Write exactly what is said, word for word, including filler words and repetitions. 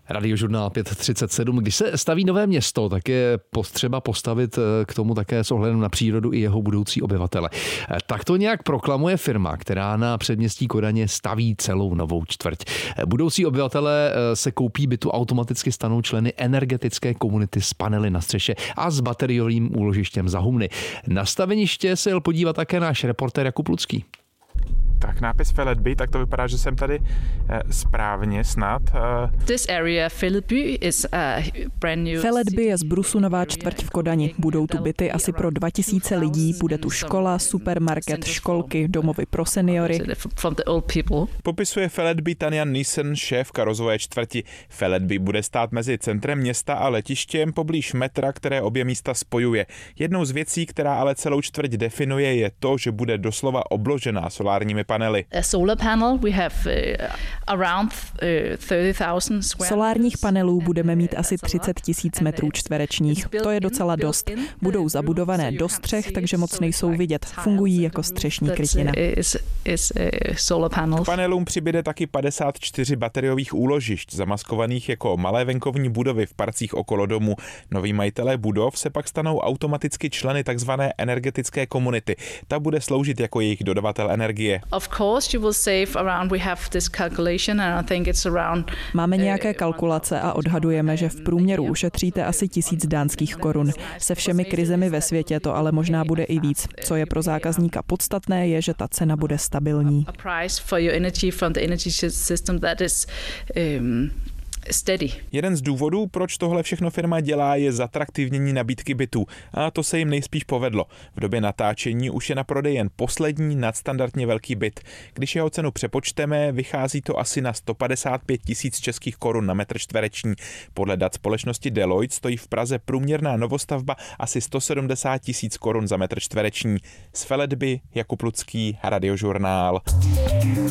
Radiožurnál pět třicet sedm. Když se staví nové město, tak je potřeba postavit k tomu také s ohledem na přírodu i jeho budoucí obyvatele. Tak to nějak proklamuje firma, která na předměstí Kodaně staví celou novou čtvrť. Budoucí obyvatelé se koupí bytu, automaticky stanou členy energetické komunity s panely na střeše a s bateriovým úložištěm za humny. Na staveniště se jel podívat také náš reportér Jakub Lucký. Tak nápis Feledby, tak to vypadá, že jsem tady eh, správně snad. Eh. This area Feledby is a brand new. Feledby je zbrusu nová čtvrť v Kodani. Budou tu byty asi pro dva tisíce lidí, bude tu škola, supermarket, školky, domovy pro seniory. Popisuje Feledby Tanja Nissen, šéfka rozvoje čtvrti. Feledby bude stát mezi centrem města a letištěm poblíž metra, které obě místa spojuje. Jednou z věcí, která ale celou čtvrť definuje, je to, že bude doslova obložená solárními panely. Solárních panelů budeme mít asi třicet tisíc metrů čtverečních. To je docela dost. Budou zabudované do střech, takže moc nejsou vidět. Fungují jako střešní krytina. K panelům přibyde taky padesát čtyři bateriových úložišť, zamaskovaných jako malé venkovní budovy v parcích okolo domu. Noví majitelé budov se pak stanou automaticky členy takzvané energetické komunity. Ta bude sloužit jako jejich dodavatel energie. Máme nějaké kalkulace a odhadujeme, že v průměru ušetříte asi tisíc dánských korun. Se všemi krizemi ve světě to ale možná bude i víc. Co je pro zákazníka podstatné, je, že ta cena bude stabilní. Steady. Jeden z důvodů, proč tohle všechno firma dělá, je zatraktivnění nabídky bytů. A to se jim nejspíš povedlo. V době natáčení už je na prodej jen poslední nadstandardně velký byt. Když jeho cenu přepočteme, vychází to asi na sto padesát pět tisíc českých korun na metr čtvereční. Podle dat společnosti Deloitte stojí v Praze průměrná novostavba asi sto sedmdesát tisíc korun za metr čtvereční. Z Feledby Jakub Lucký, Radiožurnál.